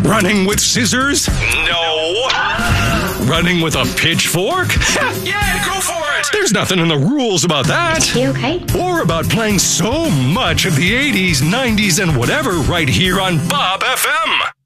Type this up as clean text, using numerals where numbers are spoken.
Running with scissors? No. Running with a pitchfork? Yeah, go for it. There's nothing in the rules about that. You okay? Or about playing so much of the 80s, 90s, and whatever right here on Bob FM.